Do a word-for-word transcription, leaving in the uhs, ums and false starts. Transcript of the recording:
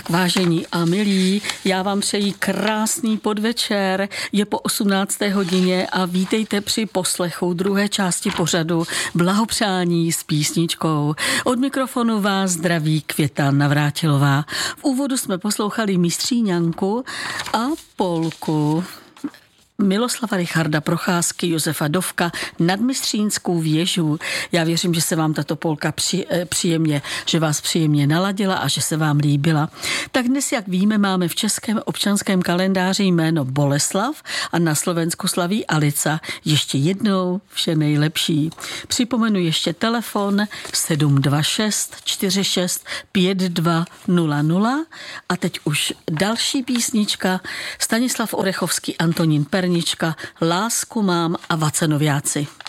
Tak vážení a milí, já vám přeji krásný podvečer, je po osmnácté hodině a vítejte při poslechu druhé části pořadu Blahopřání s písničkou. Od mikrofonu vás zdraví Květa Navrátilová. V úvodu jsme poslouchali Mistříňanku a polku Miloslava Richarda Procházky, Josefa Dovka, Nadmistřínskou věžu. Já věřím, že se vám tato polka při, příjemně, že vás příjemně naladila a že se vám líbila. Tak dnes, jak víme, máme v českém občanském kalendáři jméno Boleslav a na Slovensku slaví Alica. Ještě jednou vše nejlepší. Připomenu ještě telefon sedm dva šest čtyři šest pět dva nula nula a teď už další písnička Stanislav Orechovský, Antonín Pernička, Lásku mám a Vacenoviáci.